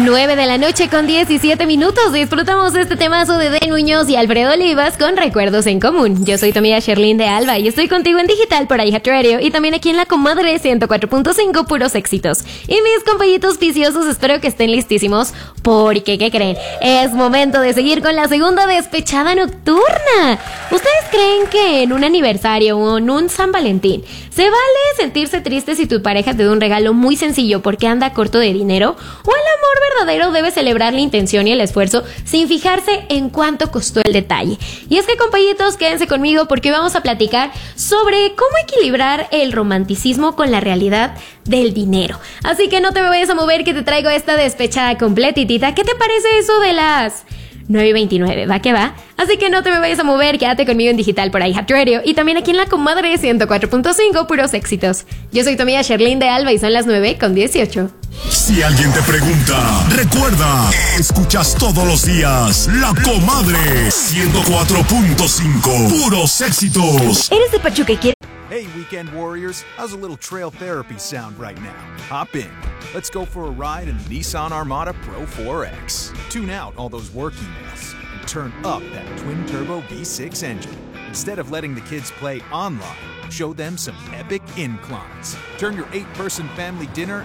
9 de la noche con 17 minutos. Disfrutamos este temazo de Den Muñoz y Alfredo Olivas con Recuerdos en Común. Yo soy tu amiga Sherlyn de Alba y estoy contigo en digital por iHeartRadio y también aquí en La Comadre 104.5, puros éxitos. Y mis compañitos viciosos, espero que estén listísimos porque, ¿qué creen? Es momento de seguir con la segunda despechada nocturna. ¿Ustedes creen que en un aniversario o en un San Valentín se vale sentirse triste si tu pareja te da un regalo muy sencillo porque anda corto de dinero? ¿O el amor verdadero debe celebrar la intención y el esfuerzo sin fijarse en cuánto costó el detalle? Y es que, compañitos, quédense conmigo porque hoy vamos a platicar sobre cómo equilibrar el romanticismo con la realidad del dinero. Así que no te me vayas a mover, que te traigo esta despechada completitita. ¿Qué te parece eso de las 9:29? ¿Va que va? Así que no te me vayas a mover, quédate conmigo en digital por iHeartRadio y también aquí en La Comadre 104.5, puros éxitos. Yo soy tu amiga Sherlyn de Alba y son las 9:18. Si alguien te pregunta, recuerda, escuchas todos los días La Comadre 104.5, puros éxitos. ¿Eres de Pachuca y quieres? Hey, Weekend Warriors, how's a little trail therapy sound right now? Hop in. Let's go for a ride in the Nissan Armada Pro 4X. Tune out all those work emails and turn up that twin-turbo V6 engine. Instead of letting the kids play online, show them some epic inclines. Turn your 8-person family dinner